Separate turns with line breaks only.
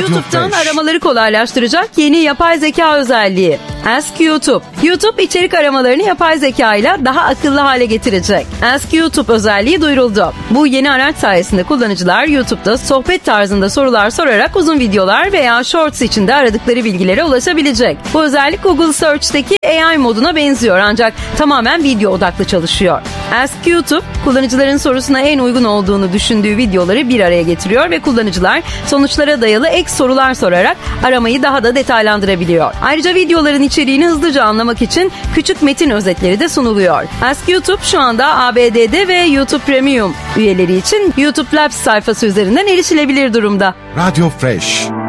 YouTube'dan
Fresh.
aramaları kolaylaştıracak yeni yapay zeka özelliği. Ask YouTube. YouTube içerik aramalarını yapay zeka ile daha akıllı hale getirecek. Ask YouTube özelliği duyuruldu. Bu yeni araç sayesinde kullanıcılar YouTube'da sohbet tarzında sorular sorarak uzun videolar veya shorts içinde aradıkları bilgilere ulaşabilecek. Bu özellik Google Search'teki AI moduna benziyor ancak tamamen video odaklı çalışıyor. Ask YouTube, kullanıcıların sorusuna en uygun olduğunu düşündüğü videoları bir araya getiriyor ve kullanıcılar sonuçlara dayalı ek sorular sorarak aramayı daha da detaylandırabiliyor. Ayrıca videoların içeriğini hızlıca anlamak için küçük metin özetleri de sunuluyor. Ask YouTube şu anda ABD'de ve YouTube Premium üyeleri için YouTube Labs sayfası üzerinden erişilebilir durumda.
Radio Fresh.